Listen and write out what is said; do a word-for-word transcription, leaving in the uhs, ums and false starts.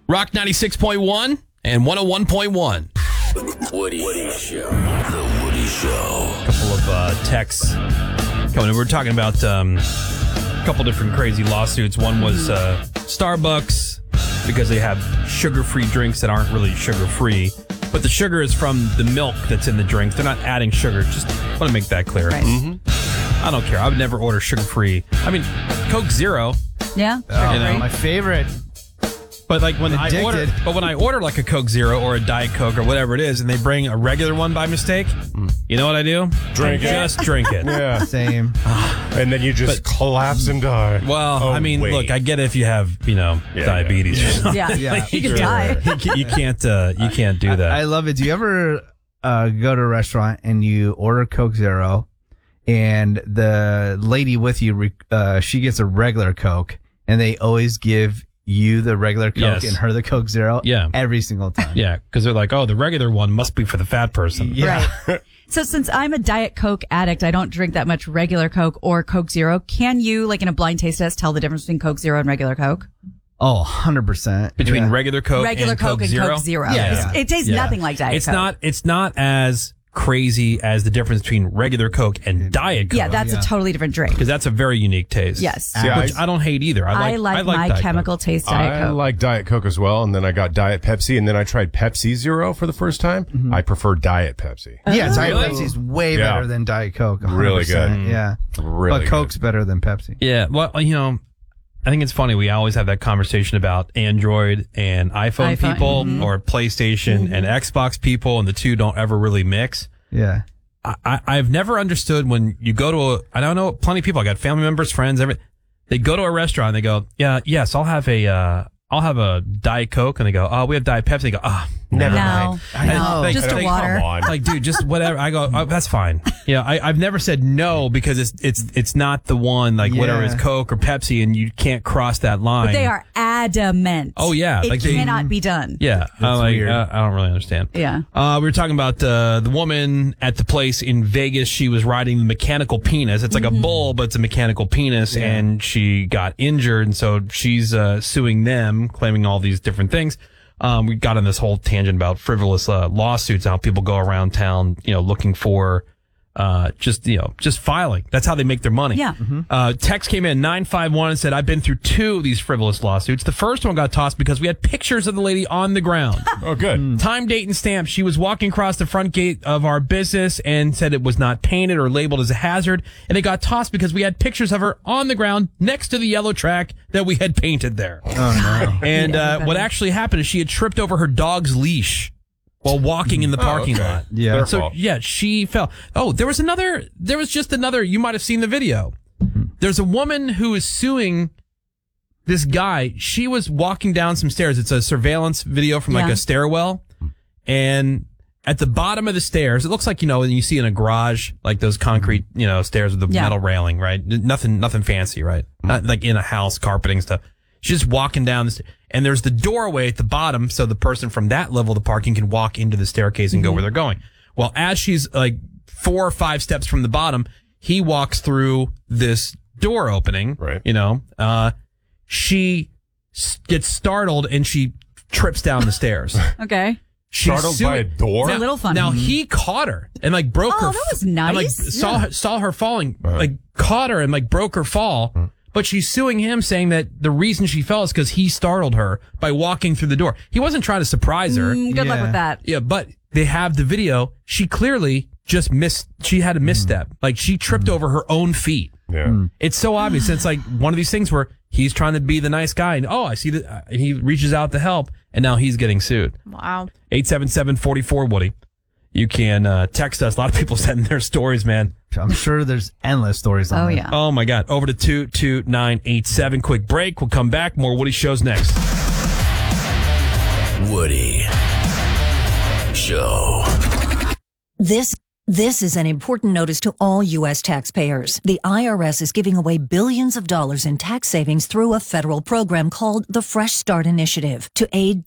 Rock ninety-six point one and one oh one point one. Woody, Woody Show. The Woody Show. A couple of uh, texts coming in. We're talking about um, a couple different crazy lawsuits. One was uh, Starbucks because they have sugar-free drinks that aren't really sugar-free. But the sugar is from the milk that's in the drink. They're not adding sugar. Just want to make that clear. Right. Mm-hmm. I don't care. I would never order sugar-free. I mean, Coke Zero. Yeah. Oh, You know? my favorite. But like when I Addicted. order, but when I order like a Coke Zero or a Diet Coke or whatever it is, and they bring a regular one by mistake, you know what I do? Drink I it. Just drink it. Yeah. Same. And then you just collapse and die. Well, Oh, I mean, wait. look, I get it if you have, you know, Yeah, diabetes yeah. or something. Yeah. Yeah. You can Sure. die. You can't, you can't, uh, you can't do that. I love it. Do you ever uh, go to a restaurant and you order Coke Zero and the lady with you, re- uh, she gets a regular Coke and they always give you the regular Coke Yes. and her the Coke Zero Yeah. every single time. Yeah, because they're like, oh, the regular one must be for the fat person. Yeah. Right. So since I'm a Diet Coke addict, I don't drink that much regular Coke or Coke Zero. Can you, like in a blind taste test, tell the difference between Coke Zero and regular Coke? Oh, one hundred percent. Between yeah. regular Coke regular and Coke, Coke and Zero. Coke Zero. Yeah. It's- It tastes Yeah. nothing like Diet It's Coke. not. It's not as crazy as the difference between regular Coke and Diet Coke. Yeah, that's Yeah. a totally different drink. because that's a very unique taste. Yes. See, which I- I, don't hate either. I like. I like, my Diet chemical Coke. taste Diet I Coke. like Diet Coke as well, and then I got Diet Pepsi, and then I tried Pepsi Zero for the first time. Mm-hmm. I prefer Diet Pepsi. Yeah, Diet Really? Pepsi's way Yeah. better than Diet Coke. one hundred Really percent. good. Yeah. Really but good. Coke's better than Pepsi. Yeah. Well, you know, I think it's funny. We always have that conversation about Android and iPhone, iPhone, people mhm. or PlayStation and Xbox people, and the two don't ever really mix. Yeah. I, I, I've never understood when you go to a, I don't know, plenty of people, I got family members, friends, every, they go to a restaurant and they go, yeah, yes, I'll have a, uh, I'll have a Diet Coke. And they go, oh, we have Diet Pepsi. They go, oh, never no, mind. I no, know. Like, just a like, water. Come on. Like, dude, just whatever. I go, oh, that's fine. Yeah, I, I've never said no because it's it's it's not the one, like whatever Yeah. is Coke or Pepsi, and you can't cross that line. But they are adamant. Oh, yeah, It like they- cannot be done. Yeah, I like. weird. Uh, I don't really understand. Yeah. Uh, we were talking about uh, the woman at the place in Vegas. She was riding the mechanical penis. It's like a bull, but it's a mechanical penis, and she got injured, and so she's uh, suing them, claiming all these different things. Um, we got on this whole tangent about frivolous uh, lawsuits, how people go around town, you know, looking for uh, just, you know, just filing. That's how they make their money. Yeah. Uh, text came in nine five one and said, I've been through two of these frivolous lawsuits. The first one got tossed because we had pictures of the lady on the ground. Oh, good. Time, date, and stamp. She was walking across the front gate of our business and said it was not painted or labeled as a hazard. And it got tossed because we had pictures of her on the ground next to the yellow track that we had painted there. Oh, no. And uh, Everybody. what actually happened is she had tripped over her dog's leash while walking in the parking okay. lot. Yeah. Their So fault. yeah, she fell. Oh, there was another. There was just another. You might have seen the video. There's a woman who is suing this guy. She was walking down some stairs. It's a surveillance video from like Yeah. a stairwell, and at the bottom of the stairs, it looks like, you know, when you see in a garage, like those concrete, you know, stairs with the Yeah. metal railing, right? Nothing, nothing fancy, right? Not like in a house, carpeting stuff. She's just walking down the stairs, and there's the doorway at the bottom, so the person from that level of the parking can walk into the staircase and go where they're going. Well, as she's like four or five steps from the bottom, he walks through this door opening, Right. you know, uh, she s- gets startled and she trips down the stairs. Okay. She's Startled by a suing- door? It's a little funny. Now he caught her and like broke Oh, her. that was and, like nice. saw Yeah. her, saw her falling, Right. like caught her and like broke her fall. But she's suing him, saying that the reason she fell is because he startled her by walking through the door. He wasn't trying to surprise her. Mm, good luck Yeah. with that. Yeah, but they have the video. She clearly just missed. She had a misstep. Like she tripped over her own feet. Yeah. It's so obvious. It's like one of these things where he's trying to be the nice guy, and oh, I see that uh, he reaches out to help, and now he's getting sued. Wow. eight seven seven, four four, Woody. You can uh, text us. A lot of people sending their stories, man. I'm sure there's endless stories on Oh, that. yeah. Oh, my God. Over to two two nine eight seven. Quick break. We'll come back. More Woody shows next. Woody Show. This This is an important notice to all U S taxpayers. The I R S is giving away billions of dollars in tax savings through a federal program called the Fresh Start Initiative to aid